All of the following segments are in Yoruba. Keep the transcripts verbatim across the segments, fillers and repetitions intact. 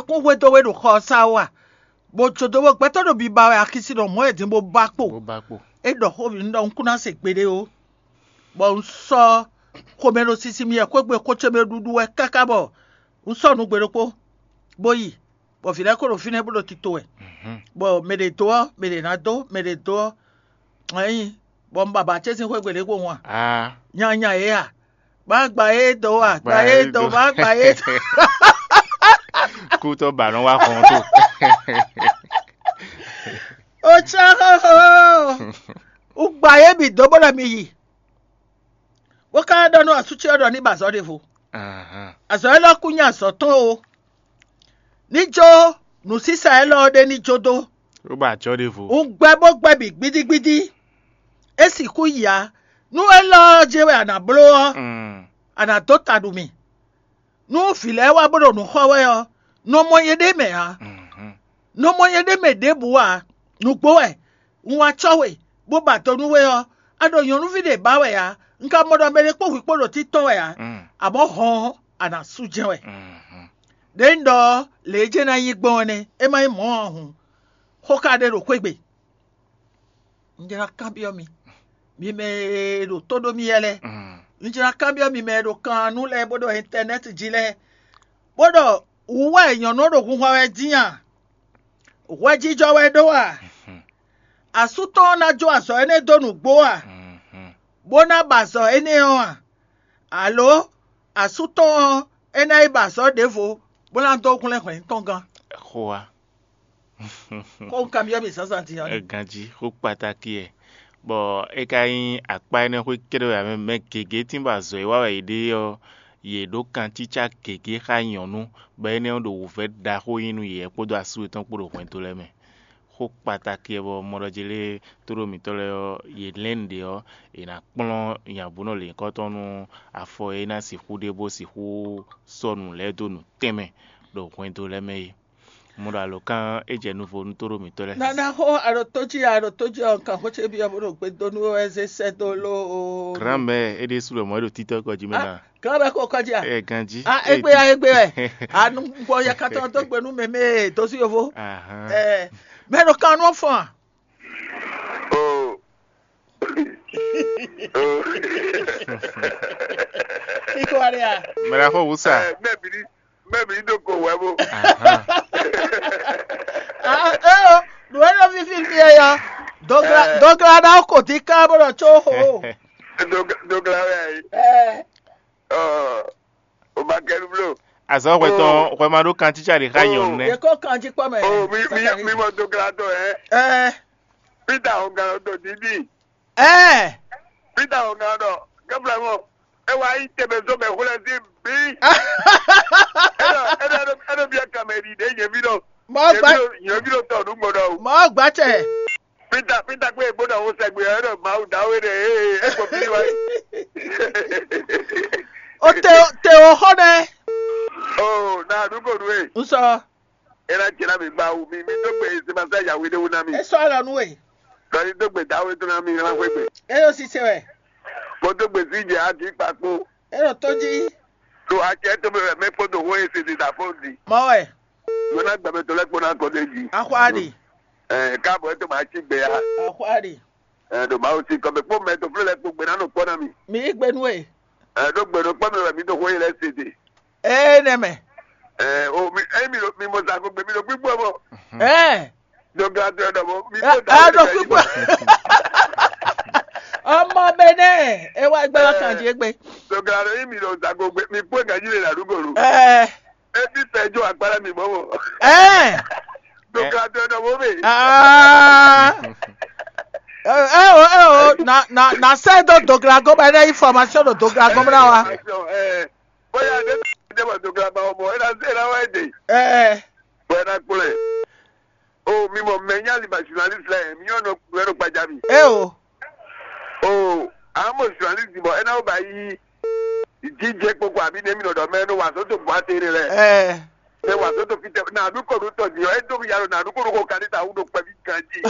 kun we do we do kho sa wa bo chodo wo pe to do bi ba wa kisi do mo e tin bo ba po Bo ba po. e do ho bi ndo nkuna se gbede o bo nso ko me no sisi mi e ko gbe ko che me dudu e kaka bo nso nu gbere po boyi bo fi le ko ro fi ne bo do ti to e bo me de to me de na do me de to ayin bo baba che sin ko gbere ko won Ah. nya nya e a ba gba e do wa gba e do ba gba e Ku to ba no wa kon to. o cha ho o gba e bi do bo la mi yi wo ka do no asuchi odo ni ba so de fo Aha. aso e lo kunya so to o nijo nu sisa e lo de ni jodo O ba cho de fo. o gbe bo gbe bi gbidigbidi e si ku ya nu e lo je we ana bro Mm. ana to tadu mi nu file wa bodo nu ho we yo no mo ye de me ha Mhm. no mo ye de me de buwa nu gbo e nwa chowe bo ba to nu we yo ado yonu fi de ba we ya nka modo mere po wi podo ti to we ya Mm. abo ho ana su je we Mhm. de ndo le je na yi gbon ni e mai mo ohun ho ka de ro kwegbe njira kambio mi mi me ro todo mi ele Mm. njira kambio mi me ro kan nu le bodo internet jile bodo uwa eyan no ro gun wa we jiyan we jijo we do wa asuto na jo aso ene donu gbo wa Mhm. bona baso ene ho alo asuto ene baso defo bona to kunle kwen tongan Khoa. ko kambio mi sasanti yan Ganji ó pàtàkì ẹ̀ bọ̀ ẹ ka yin àpá ẹni kó kéde wà mẹ́ gègé tí ń bà zọ ìwà wà èdè ọ yè ló kan títsà gègé ká yànnú bẹ́ẹ̀ ni ọ̀dọ̀ wò fẹ́ da kó yín nu yẹ kó do àsúwò tán kó do pẹ́ tó lẹ́mẹ̀ ó pàtàkì ẹ̀ bọ̀ mọ́dọ̀jẹ́lẹ̀ tó do mi tọ́ lẹ́ ọ yè lẹ́ǹdẹ̀ ọ ìnà kplọ́n ìyàbọ̀ náà lè kọ́ tọ́nu àfọ ẹ̀ náà sì kú dé bó sì kú sọnù lẹ́dọ̀nù tẹ́mẹ̀ do pẹ́ tó lẹ́mẹ̀ yìí mọ́dọ̀ àlọ́ kan ẹ̀jẹ̀ nu fo nu tó do mi tọ́ lẹ́ na na ho aro toji aro toji on kan ho che bi obodo gbe donu eze seto lo Grand-mère et des sous le mot de Tito Kojimena. kan be ko koja Eh, Ganji. ah egbe ya egbe e anu gbo ya ka ton to gbe nu meme to si ovo Aha. eh me ro kan no fun Oh. Oh. iko area Mera ko wusa. Eh, maybe maybe you don't go well. Aha. ah eh o do no fi fi bi ya dogra dogra da ko ti ka bo cho ho Dogla eh. eh Oh. O ba keru blo. Aso ko ton ko ma do kan teacher de ka yon ye ne. ko kan ji pa me Oh, mi mi mi mo dogla to eh. eh Peter Ogaro to didi. eh Peter Ogaro. Kabla mo. E wa yi tebe so be hole si bi. Era era era bi akameri de ye bi do. mo Ye gba bi do ye bi do to du gbodo. mo gba che Peter Peter pe gbodo o se gbe ero ma u dawe de eh e ko bi wa. o te te o ho ne Oh, na du go ruwe. nso Era jira mi ba u mi mi do gbe se ma sa ya we de wu na mi. e so ala nu we Ko ni do gbe dawe to na mi ra we gbe. e yo si se we Mo do gbe si je a ti papo. e ro toji So a je to me me foto wo e se ti da fondi. mo we Mo na gba me to le ko na ko deji. akwadi Eh ka bo to ma chi gbe ya. akwadi Eh do ma o ti ko me po me to fle le po gbe na no ko na mi. mi igbe nu we Eh do gbe do po me mi to wo e le se ti. e ne me Eh o mi e mi mi mo sa ko gbe mi do pipo mo. eh Do ga do do mo mi a to da. do pipo ọmọ bene e wa gbe wa kan ji egbe Do ga ro mi do sa ko gbe mi po ga jile la rugo ru. eh E ti sejo agbara mi mo mo. eh Do ga do do mo mi. ah eh eh eh na na na se do dogra go ba na information do dogra go na wa Eh bóyá de de mo do ga ba mo era se ra wa de. eh Buena kule. Oh, mi mo menya li ba journalist la mi yo no lero pajami. eh o Oh, amo journalist bo ena o ba yi jíjẹ gbogbo àbí ní èmi lọ́dọ̀ mẹ́nu wà sótò bọ́ àtẹ̀rẹ̀ rẹ̀. eh Ṣé wà sótò fi tẹ̀ náà àdúgbò ló tọ̀ ní ọ ẹ́ tó fi yàrá náà àdúgbò ló kó kárí ta àwọn olùpẹ̀ mi kàn jí.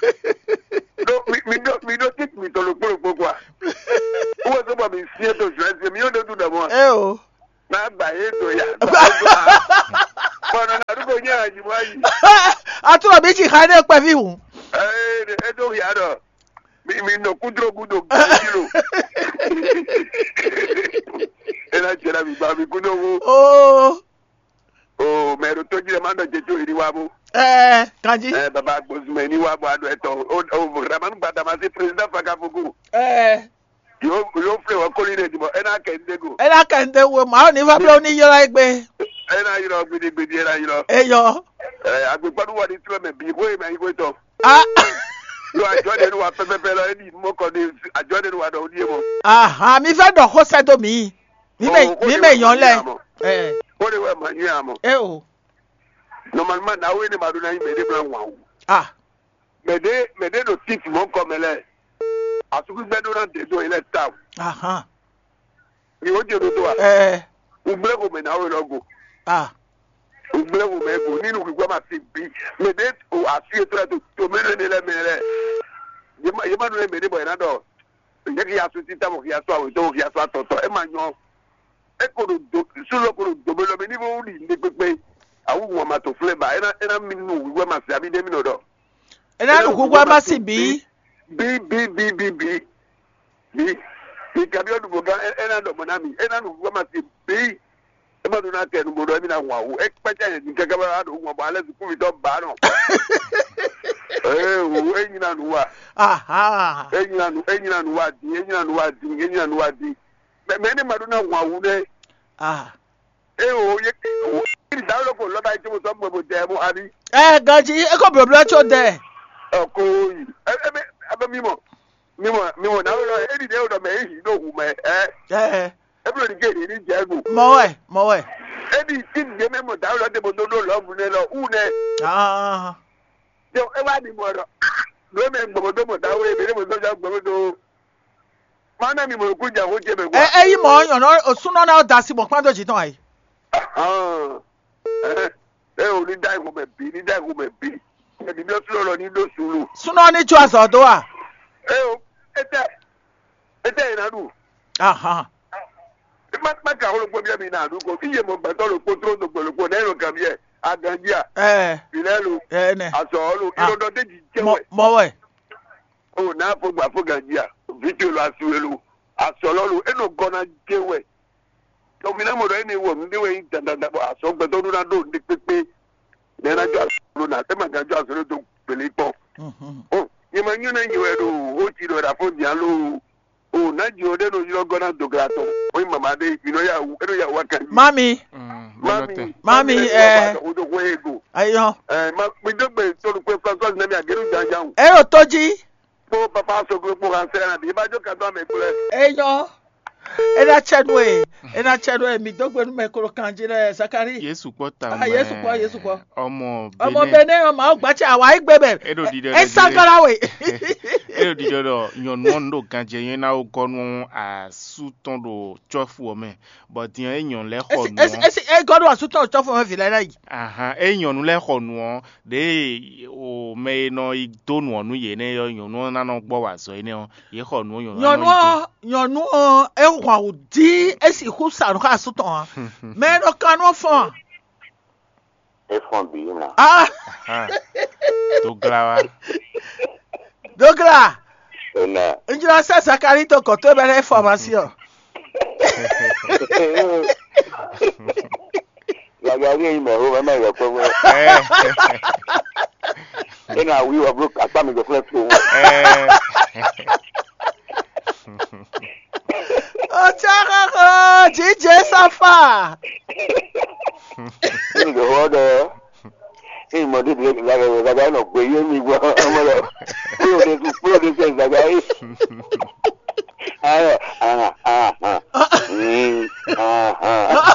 Mi ló tí mi tọ̀ ló gbòòrò gbogbo à. Owó tó bọ̀ mi sí ètò ìṣúná mi yóò dé dùn dọ̀ mọ́. eh o Náà gbà yé ètò yà. Bọ́ọ̀nù náà àdúgbò ko nya ji mai Aturo bi chi ha ne pe vi hu. eh e do ya do mi mi no kudro gudo kilo era chera mi ba mi kudo wo Oh. o mero to jire mando jejo iri wa bu Eh, kanji. eh baba gbozuma ni wa bu ado eto o raman gbada ma se president fakafugu Eh, yo yo fle wa ko ni de dibo ena kendego era kende wo ma o ni fa blo ni yora igbe. ena yiro gbidi gbidi ena yiro Eyo. eh agbegbadu wa ni tulo me bi ko me ko to Ah. yo ajo de wa pepe pe lo eni mo ko de ajo de wa do ni mo Aha, mi fe do ko se do mi. Mi me mi me yan le. Eh, o de wa ma ni amo eh o. normalement na we ni maduna yi me de plan wa Ah. mede mede do tip mo ko mele asuku gbedo na de do ile ta Aha. ni o je do do a Eh, ugble ko me na we logo ah. ugble ko me go ninu gbigba ma ti bi mede o asi eto to to me ne le me le yema yema no me de boy na do je ki asu ti ta mo ki asu awo to ki asu atoto e ma yan e ko do su lo ko do me lo me ni bo ri ni pepe awu wo ma to flavor ena ena mi nu gbigba ma si abi de mi no do Ena nu gugwa ma si bi. bi bi bi bi bi bi bi kabi odu boga ena do monami ena nu gwa ma si bi e ma do na te nu bodo mi na wa wo e pa ja yin kaka ba do wo ba le ku mi do ba no eh wo e nyina nu wa Aha. e nyina nu e nyina nu wa di e nyina nu wa di e nyina nu wa di me me ni ma do na wa wo ne Ah. e o ye o ni da lo ko lo ba ti mo so mo bo je mo abi Eh, ganji, e ko blo blo cho de. ọkọ yìí ebe ebe mímọ mímọ mímọ náà lọ èdè dé ọdọ mẹ èyí ló hù mẹ ẹ Eh, ebe ló ní kéde ní jẹgùn mo we, mo we. èdè tí nìyẹn mẹmọ dáhùn lọ débò tó ló lọ fún ẹ lọ hù nẹ Ah. jẹ ẹ wá ní mọ ọdọ ló mẹ gbọmọ tó mọ dáhùn ẹ bẹrẹ mọ tó jẹ gbọmọ tó máa náà mímọ kú jà ó jẹ mẹ wá. Eh, eh, yi mo yan no osuno na o da si mo pa do ji tan ai. ẹ ò ní dá ìhùn mẹ bí ní dá ìhùn mẹ bí ẹni bí ó tún lọ ní lóṣù Suno ni cho aso do wa. ẹ ò ẹ tẹ ẹ tẹ ìnáwó. Aha. maka olùkọ́ bí ẹ̀mí náà lóko iye mo gbàtọ́ lóko tó lóko lóko lẹ́yìn kan bí ẹ̀ aganjia Eh, ìlẹ́lu eh ne. àsọ̀ọ́lù ìlọ́dọ̀ déjì Mo jẹ́wẹ̀ mo we. o náà fọgbà fọgànjia fíjì olú àṣìwèlú àsọ̀ọ́lù ẹnu gọ́nà jẹ́wẹ̀ tọ́mìnà mọ̀dọ̀ ẹni wọ̀ ní wẹ̀ yín dandandabọ̀ àsọ̀gbẹ̀tọ̀ ọdún náà dùn ní pépé nẹ́ẹ̀nà jọ àṣọ̀lù náà tẹ́mà kan jọ àṣọ̀lù tó pèlè pọ̀ Mhm. yìí nyina nyiwẹ̀ ló o ti lọ rà fún ìyá ló o náà jì ó dẹ́nu yọ gọ́nà dògìrà tó o yìí màmá dé ìnáyàwó ẹnu yà wá kan. Mami, Mami, Mami, eh. Odo kwego. ayo. Eh, ma mi dogbe to lu pe Francois na mi ageru janjan. E o toji. Po papa so group mo answer na bi ba jo ka do me kule. Eyo. E na chedwe. E na chedwe mi dogbe nu me koro kanji re Sakari. Yesu po ta Ah, Yesu po, Yesu po. Ọmọ Ọmọ Bene ọmọ ogba ti awa igbebe. Edo di de. E Sagara we. Edo di de do nyɔnu ndo ganje yen na wo kɔnu asuton do tsofu ome. But yen enyon le xɔ nu. Esi esi e godo asuto cho fo me fi la yi. Aha, enyɔnu le xɔ nu de o me no do nu nu ye ne yo nyɔnu na no gbɔ wa so ne o. Ye xɔ nu nyɔnu. Nyɔnu nyɔnu e hwa odi esi hu sa no asuto ha. Me no kanu fo. E fon bi na. Ah. Ah. To grawa. Dogra. Na. Njira sa Sakari to ko to bere information. La gari me ho ma yo ko we. Eh. Ina wi wa bro ata mi go flex ko. Eh. O chara jije safa. Ni go ho do. Ei mo di di la ga ga ga no pe yo mi gwa mo lo. Pro de pro de se ga ga yi. Ah ah ah ah. Mm ah ah.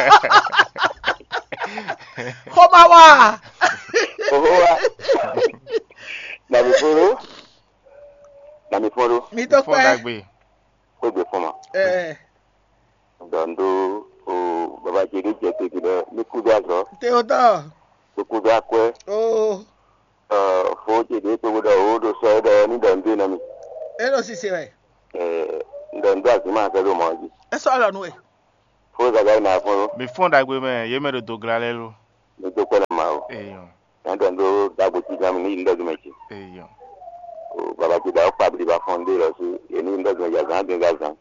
Koma wa. Ohoa. Na mi foro. Na mi foro. Mi to Fo pe. dagbe. Ko gbe foma. Eh, Dondo o baba je de je te de ni ku do aso. Theodore. Ku do akwe. Oh, Eh fo je de to do o do so do ni dondo na mi. e no si se we. Eh dondo asi ma ka do mo ji. E so ala nu we. Fo ga ga na foro. Mi fo dagbe me ye me do gra le lo. Ni do ko na ma o eyo nando ndo dago ti gam ni ndo mechi eyo o baba ti da pa bi ba fonde lo si eni ndo me ya gan de gazan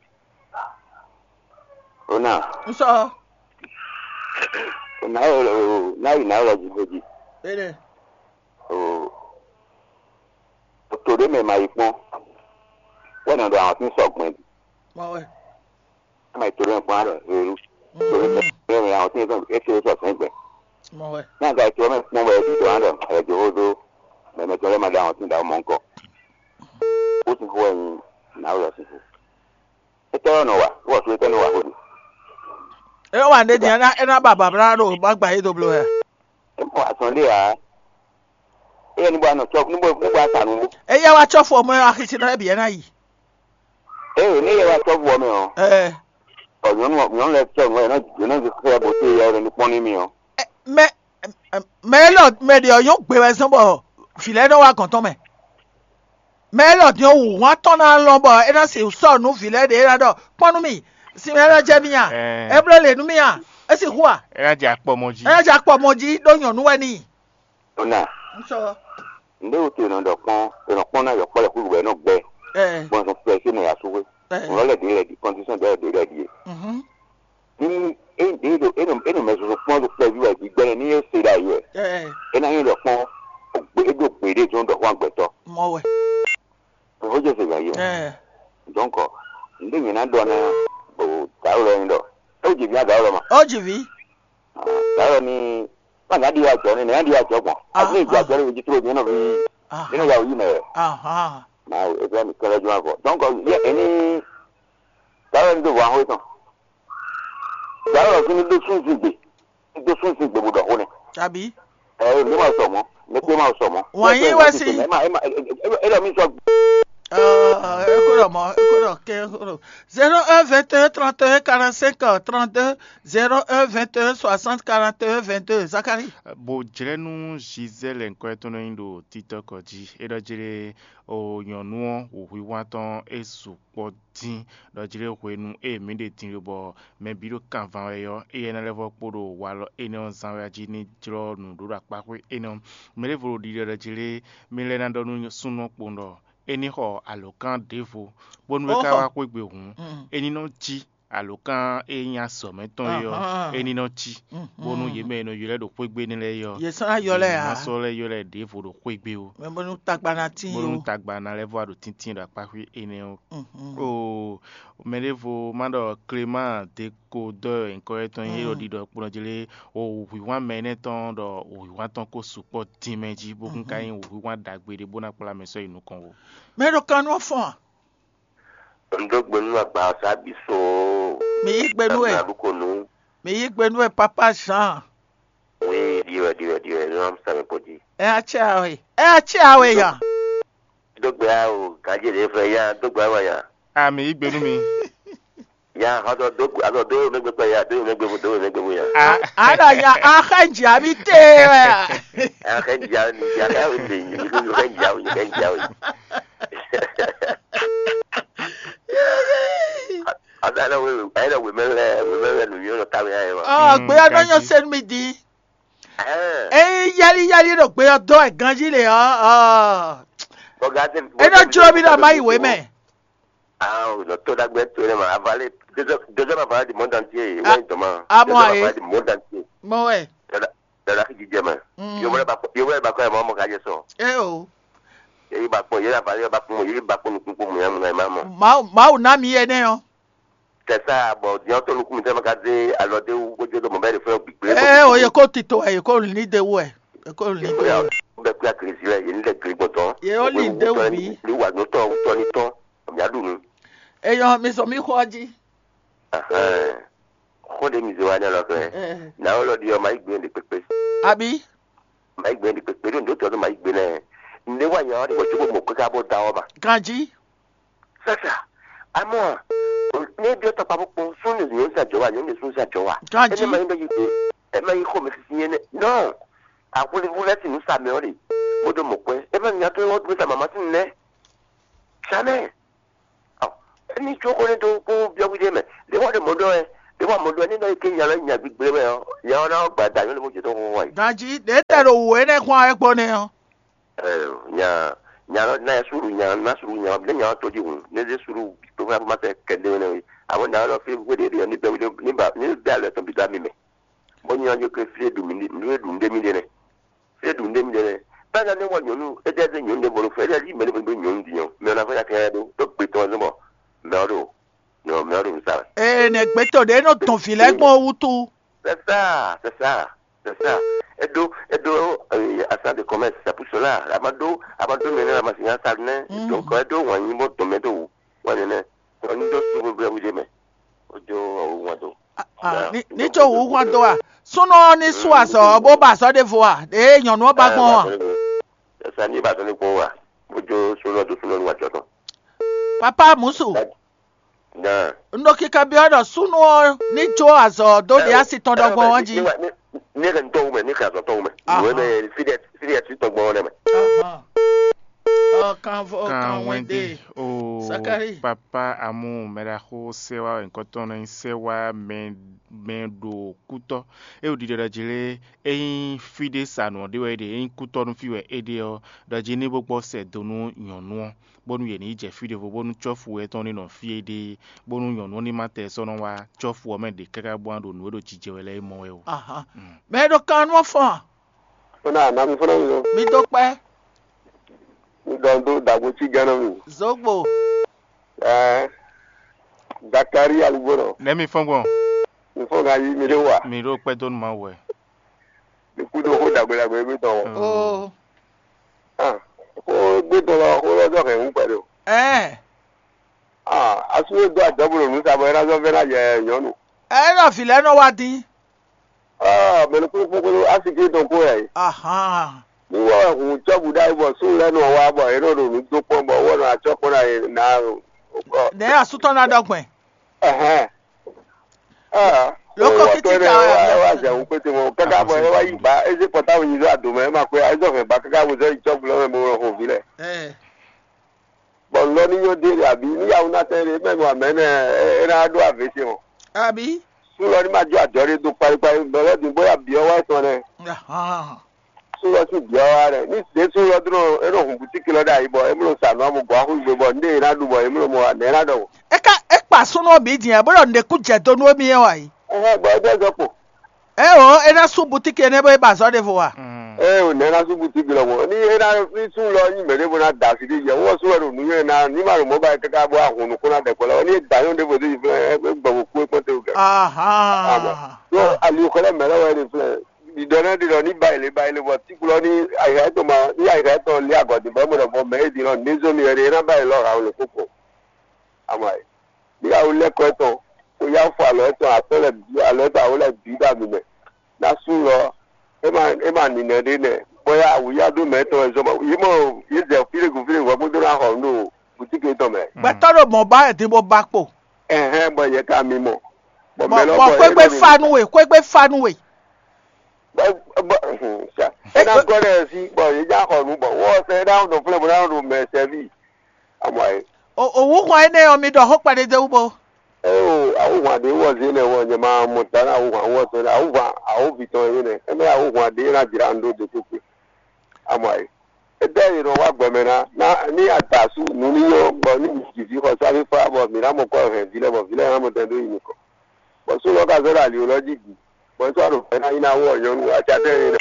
ona Nso. na o na ina lo ji boji Ere. o to de me mai pon wona do àwọn tin so gbon Mo we. mai to re pon ara eru to re me àwọn tin so e se so sen gbe Mo we. na ga to me mo we di do ara e jo do me me to re ma da àwọn tin da mo nko o ti fo en na o lo si fo e to no wa wo so e to no wa ho E wa nde dia na e na baba bra ro ba gba e do blo he. e mo asan le a e ni ba no chok ni bo ni ba sanu E ya wa chofo mo akiti na bi na yi. e ni ye wa chok wo me o Eh. o yo no yo le chok wo na yo na se bo te ya ni pon ni mi o Me me lo me de yo gbe we san bo file do wa kan ton me. Me lo ti o wu won ton na lo bo e na se so nu file de ra do ponu mi. Si me la je mi ya. E blo le nu mi ya. E si huwa. era ja pomoji E na ja po moji do yan nu we ni. ona Nso. nde o te no do pon e no pon na yo pole ku we no gbe Eh. bon so pe se no ya suwe Eh. o le de le di condition de de le di Mhm. ni e de do e no e no me so pon do pe bi di gbe ni e se da ye Eh. e na yin do pon gbe do pe de tun do wa gbe to Mo we. o je se ga ye Eh. donc nde yin na do na o ta o ndo o ji bi aga o ma O ji vi. ta o ni pa na di wa jo ni na di wa jo pon a ni ja jo ni ji tro ni no bi Ah. ni no ya o yi me Aha. na o e mi kala jo ko donc ye eni ta o ndo wa ho ton ta o ni do sun sun gbe do sun sun gbe bo do ho ni Tabi. eh mi ma so mo mi pe ma so mo Wọ́n yín wá sí. e ma e ma e lo mi so Euh, écoute moi, écoute, écoute. zéro un vingt et un trente et un quarante-cinq trente-deux zéro un vingt et un soixante quarante et un vingt-deux Zachary. bo jerenu Giselle nkweto no indo TikTok ji edo jere o yonu o wi waton esu podin do jere hwenu e mi de tin bo me biro kan van yo e na level podo walo e no sanwa ji ni jro nu do rapakwe e no me level di do jere me le na do nu suno pondo eni ho alokan devo bonu we ka wa ko gbe hun eni no ji alokan eyan so meton yo eni no ji bonu ye me no yele do ko gbe ni le yo Ye san yole na a. so le yole devo do ko gbe o Me bonu tagba na tin bonu yo. tagba na level do tintin da pa fi eni o Mhm. o me levo mando Clément de ko de enko eton ye di do pono jele o wi wan mene ton do o wi wan ton ko support dimeji bo kun kai o wi wan dagbe de bona pala me so inu kan wo Me ro kan no fon. ndo gbe nu agba sa bi so Me yi gbe nu e. na bu ko nu Me yi gbe nu e papa Jean. we di we di we di we no am sa me podi E a che awe. E a che awe ya. ndo gbe a o ka je le fe ya ndo gbe wa ya ah me igbenu mi ya ha do do a do do me gbe pe ya do me gbe do me gbe ya ah Ada ya a khanji abi te we. a ka ji ya ni ya ka we ni ni ko ka ji ya ni ka ji ya ada na we ada we me le we me le nu yo no ta we ya wa Ah, gbe ya no yan send me di. eh E yari yari ro gbe odo e ganji le ah. Ah. o ga te E no juro bi na mai we me. ah o no to da gbe to le ma avale deux deux ma avale du monde entier we to ma ah, moi, eh. du monde entier Mo we. da da ki je ma yo wala ba yo wala ba ko ma mo ka je so E o. e ba ko ye la ba yo ba ko ye ba ko nu ku mu ya mu na ma mo Ma ma o na mi e ne yo. c'est ça bon dio to nu ku mi te ma ka de alode u ko je do mo be de fe gbigbe E o ye ko tito e ko ni de wo e. E ko ni de wo. be ku akiri si ye ni le kiri boton Ye o li de wo bi. ni wa no to to ni to mi adu nu E yo mi so mi khoji. ah ko de mi ze wa na lo fe Eh. na o lo di o ma igbe ni pepe Abi. ma igbe ni pepe ndo to ma igbe na nde wa ya o de wo chuko mo ko ka bo da o ba Ganji. sasa amo ne bi o to pa po sun ni ni sa jo wa ni sun sa jo wa Ganji. e ma ndo yi e ma yi ko me si yen no a ko le vu la ti nu sa me o ri mo do mo pe e ma ni ato o do sa mama tin ne jamais ah ni jo ko ne do ko bi o wi de me de wa de mo do e Iwa mo do ni no ke nya la nya bi gbe be yo. Ya na gba da yo le mo je to ho wa. Daji de te ro we ne kwa e po ne o. Eh nya nya na suru nya na suru nya bi nya to di hu. Ne de suru to ga ma te ke de ne. Awon na lo fi we de ni be ni ba ni da le to bi da mi me. Mo nya yo ke fi du mi ni du de mi de ne. Fi du de mi de ne. Ba na ne wo nyonu e de de nyonu de bo lo fe de ji me le be nyonu di yo. Me na fa ya ke do to pe to mo. Me do. Non, mais on ça. Eh, ne gbeto de no ton filet gbon wutu. C'est ça, c'est ça, c'est ça. Et do, et do, à ça de commerce, c'est pour cela. La mado, avant de mener la machine à salner, donc et do, on y monte tomber do, on est né. On y doit se voir vous aimer. Ojo, ou wado. Ah, ni ni to wu kwa do a. Suno ni su aso, bo ba so de vo a. Eh, yon no ba gbon a. Ça ni ba so ni ko wa. Ojo, suno do suno wa joto. Papa musu. Na. Ndo kika bi odo suno ni to aso do de asiton do gbon wanji. Ni kan to me, ni ka so to me. We be fidet, fidet to gbon me. Aha. Oh, kan vo kan wende. Oh, Sakari. Papa amu meraho sewa enkotono sewa men mendo kuto e odi da jile e fide sanu de we de en kuto no fiwe ede o da jini gbogbo se donu yonu bonu ye ni je fide vo bonu chofu e ton ni no fie de bonu yonu ni mate so no wa chofu o me de kaka bo ando no do jijewele mo e o. Aha. Me do kan wo fon. Ona na mi fona mi. Mi do pe. Mi do do dagbo ti gana mi. Zogbo. Eh. Zakari alugoro. Let me fongo. Mi fo ga yi mi de wa. Mi ro pe don ma we. Mi ku do ko dagbo dagbo mi to. Oh. Ah. Ko gbe to lo ko lo do ke un pe do. Eh. Ah, asu do adaburo nu sa bo era so fe na je yonu. Eh, no file no wa din. Ah, me ku ku ku asike to ko e. Aha. Ni wa ku chobu dai bo su le no wa bo e no do nu to po bo wo na choko na na. Ne asuton na dogben. Eh. Ah. Loko kiti ta wa je un pe ti mo kaka bo e wa yi ba e se pota yin do ado me ma pe ai so fe ba kaka wo se chobu lo me mo ro fi le. Eh. Bo lo ni yo de abi ni ya una te re me mo me ne e na do avesi mo. Abi. Su lo ni ma jo adore do pari pari bo lo din boya bi o wa so ne. Aha. Su lo si bi o wa re ni se su lo dro e ro hun boutique lo da ibo e mo lo sanu mo gwa hu gbe bo nde na du bo e mo lo mo ne na do. E ka e pa suno bi din e bo nde ku je to nu omi e wa yi. Eh bo de so po. Eh o, e na su boutique ne bo e ba so de fo wa. Eh o ne na su boutique lo mo ni e na ni su lo yin mere mo na da si de ye wo su ro nu ye na ni ma ro mo ba kaka bo ahun ku na de ko lo ni da yon de bo de e gbo ku e po te o ga. Aha. So ali ko le mere wa ni fle di dona di lo ni ba ile ba ile bo ti ku lo ni ai to ma ni ai to le agodi bo mo bo me di lo ni zo mi re na ba ile ra o le koko. Amai. Ni a o le ko to o ya fa lo to atole bi alo ta o le bi da mi me. Na su lo e ma e ma ni ne de ne boya awu ya do me to e zo ma yi mo yi je file gu file wo mo do na ho no boutique to me. Gbe to ro mo ba e ti bo ba po. Eh eh bo ye ka mi mo. Bo me lo bo ko gbe fanu we, ko gbe fanu we. Bo bo sha. E na go le si bo ye ja ho nu bo wo se down do file mo down do me se vi. Amai. O owu kwa ene o mi do ho pade de ubo. Oh, awu wa de wo ze ne wo je ma mo ta na awu wa wo so na awu wa awu bi to ye ne. E me awu wa de na jira ndo de kuku. Amai. E de iro wa gbo me na na ni atasu nu ni yo gbo ni ji fi ko sa fi fa bo mi na mo ko he vile bo vile na mo te do yin ko. Bo so lo ka zo ra liology gi. Bo so ro fe na ina wo yo nu aja de ni.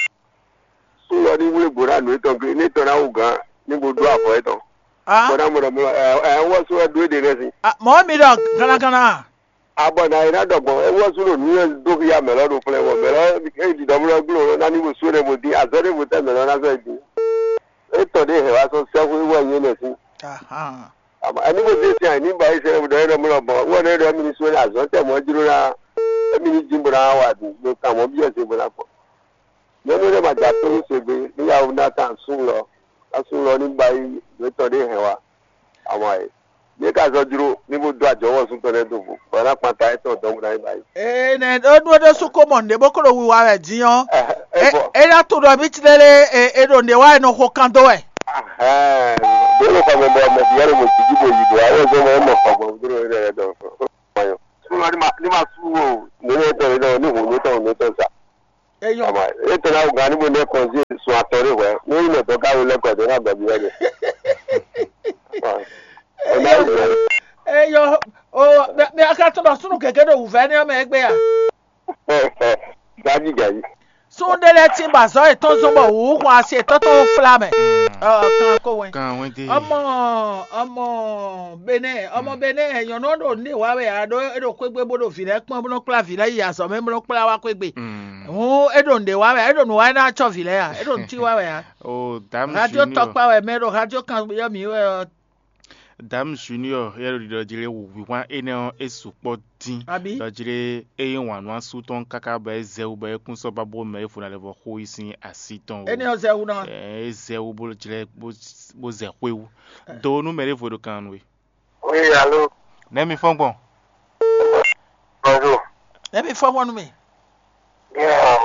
Su lo ni we bora nu to gbe ni to na u gan ni bo do afo e to. Ah. Bo na mo mo eh wo so e do de re si. Ah, mo mi do kana kana. Abo na ina dogbo e wo so lo ni do ya me lo do fle wo me lo e di do mo glo na ni mo so re mo di azore mo te me lo na so di. E to de he wa so se wo wo yin ne si. Aha. Ama ani mo de ti ani ba ise mo do re mo lo bo wo ne re mi ni so na zo te mo jiro na e mi ni jimbo na wa di mo ka mo bi e se bo na po. Mo no re ma ja to se be ni ya una tan sun lo. Asun lo ni ba yi we to de he wa. Ama e ni ka zo jiro ni mo do ajowo sun to le do bo. Ba na pata e to do mo na ba yi. Eh, ne do do de su ko monde bo ko ro wi wa re jiyan. Eh bo. E na to do bi ti lele e e do ne wa no ko kan do e. Ah, do lo ka mo mo mo bi ere mo ti jibo yi do awo so mo mo ko bo duro re do. Ayo. suwa ni ma ni ma suwo ni ne to ni ni wo ni to ni to sa eyo ama e to na ga ni mo ne kon ji sun atore we ni ni to ga wo le ko de na gba bi re eyo o me aka to ba sunu keke do uve ni o me egbe ya gaji gaji Sundele timba zo eton zo mo wu kwa si eton to flame. Oh kan ko wen. Kan wen ti. Omo omo bene omo bene yon no do ni wa we ado edo kwegbe bodo file pon bodo kla file ya so me bodo kla wa kwegbe. Oh edo nde wa we edo no wa na cho file ya edo nti wa we ya. Oh dam Radio tokpa we me do radio kan yo mi we Dam Junior yero di dojire wi wan ene esupo din dojire eyin wan wan suton kaka ba ezeu ba ekun so babo me funa le bo ho isin asiton ene o zeu na eh ezeu bo jire bo bo zewewu do nu mere fodo kan we oui allô na mi fongbon bonjour let me form one me yeah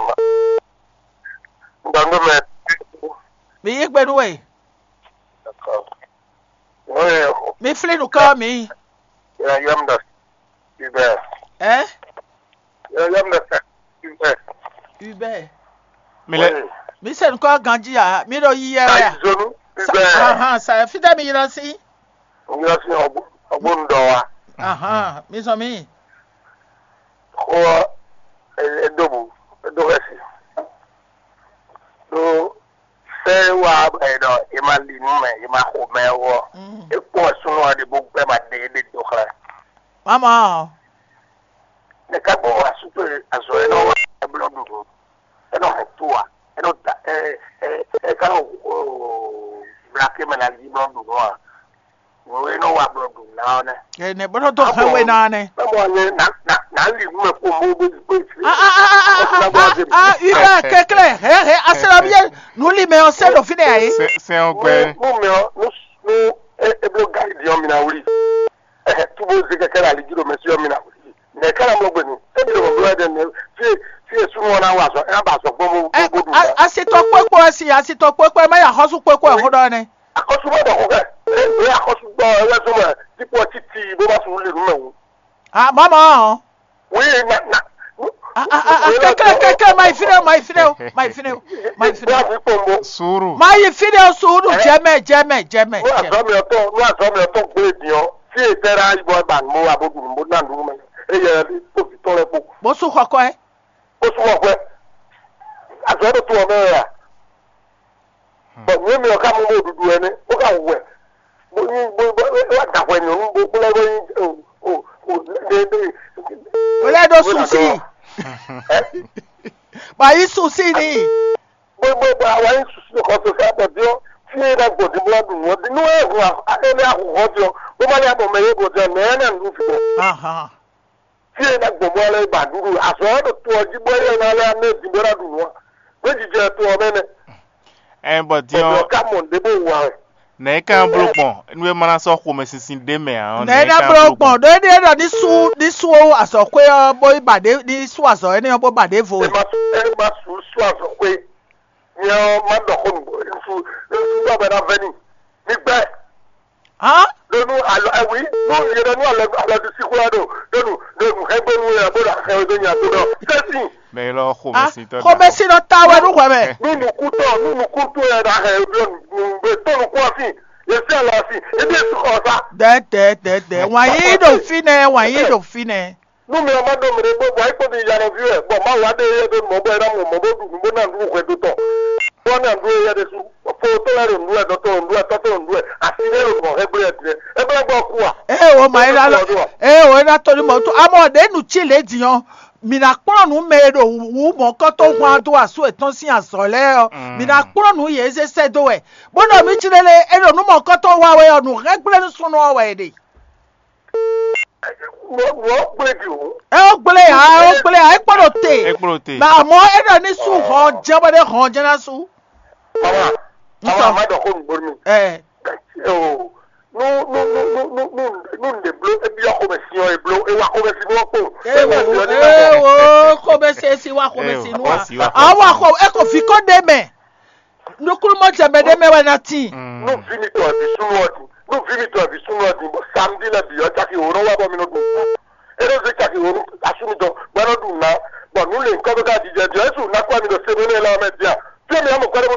ndando me mi yegbe nu we d'accord oui mi fle nu ka mi ya yam da Uber eh ya yam da Uber Uber mi le mi se nko ganji ya mi do yi ere ya zonu Uber aha sa fida mi yira si mi la si obu obu ndo wa aha mi so mi ko edobu edogesi do se wa edo imali nume ima ko mewo e ko sunu ade bu pe ma de de do kra mama ne ka bo asuto aso e no e blo du e no tua e no ta e e ka o black me na li blo du wa wo e no wa blo du na ne e ne bodo to kan we na ne mo ne na na na li mu ko mo bu bu ah ah ah ah Uber kekle he he asera bien nous li me on sait do fine ai c'est c'est un gbe mo me no no e blo guide yo mi na wuri eh tu bo ze kekela li giro me si yo mi na wuri ne kala mo gbe ni e bi o blo de ne fi fi esu mo na wa so e ba so gbo mo gbo du asito popo asi asito popo me ya hosu popo e ho do ne akosu mo do ko ke e akosu gbo e so mo tipo titi bo ba so le ru me ah mama oui na na ah ah kekle kekle my fine my fine my fine my fine suru my fine suru jeme jeme jeme no aso mi oto no aso mi oto gbe dion si e tera ibo ban mo abodu mo na ndu me e ye bi to fi to le po bo su koko e o su wo pe aso do to o me ya bo mi mi o ka mo mo dudu ene o ka we mo ni bo wa da we ni o bo le o o o de de o le do susi ba yi susi ni bo bo ba wa yi susi ko to sa bo dio ti e da go di blood wo di no e ho a e le ahu ho dio bo ma le abo me ye go dio me na ndu fi aha ti e da go mo le ba duru aso do to ji bo ye na le na di bo ra du no bo ji je to o me ne en bo o dio ka mo de bo wa na e kan blopon nwe mana so ko mesinsin de me an na na bro pon do de do ni su ni su o aso pe bo ibade ni su aso eni bo bade fo e ma e ma su su aso pe ni o ma do ko su su ba ba na veni ni gbe ah lonu alo ewi no ye no alo alo di sikwado lonu lonu hegbe nu ya bo da he do nya to do tesi me lo ko ah mesin to ko me si no tawe nu kwa me nunu kuto nunu kuto ya da he do nu be to nu kwa fi ye se ala fi e be su ko sa de de de de wa yi do fine wa yi do fine nu mi o ma do mi re bo wa ipo di ya no vi e bo ma wa de ye do mo bo era mo mo bo du mo na ndu ko do to wọ́n náà dúró yẹ́ de sùn fún tó lẹ́rù ndú ẹ̀ dọ́tọ̀ ndú ẹ̀ tọ́tọ̀ ndú ẹ̀ àti ilé ìrògùn ẹgbẹ́ ẹ̀ tiẹ̀ ẹgbẹ́ gbọ́ kú wa. eh o ma ira lo eh o ira to ni mo to amo de nu chile diyan mi na ponu me do wu mo ko to kwa do aso etan si asole o mi na ponu ye se se do e bono mi chilele e do nu mo ko to wa we onu regbre nu sunu o we de wọ́n gbé di o. e o gbele ha o gbele ha e poro te e poro te na mo e do ni su ho jebo de ho jena su mama mama ma do ko ngbor mi. eh o nu nu nu nu nu nu nu de blo e bi ko be si o e blo e wa ko be si mo ko. e wo e wo ko be se si wa ko be si nu a wa ko e ko fi ko de me nukuru mo jembe de me we na ti nu fini to abi sunu odi nu fini to abi sunu odi bo samedi la bi o ta ki o ro wa bo mi no do ero se ka ki wonu asumi to gbero dun na bo nu le nkan to ka di je je su na kwa mi do se mi le la me dia tí èmi àmọ̀ pẹ́rẹ́